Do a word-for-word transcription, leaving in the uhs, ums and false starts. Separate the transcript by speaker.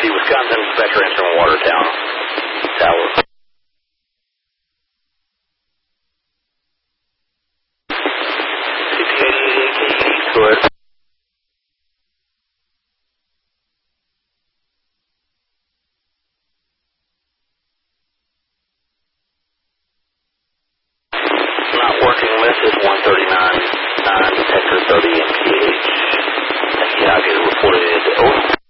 Speaker 1: City, Wisconsin, Spectre answering Watertown Tower. sixty-eight eighty-eight, go ahead. Not working message one thirty-nine, nine, Hector thirty M P H. Yeah, I'll get it reported. Over.